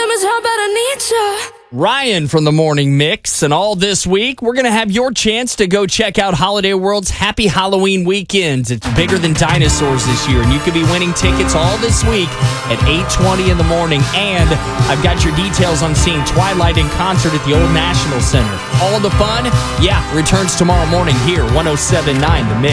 limits, how bad I need you. Ryan from the Morning Mix, and all this week, we're going to have your chance to go check out Holiday World's Happy Halloween Weekends. It's bigger than dinosaurs this year, and you could be winning tickets all this week at 8:20 in the morning. And I've got your details on seeing Twilight in concert at the Old National Center. All the fun, returns tomorrow morning here, 107.9 The Mix.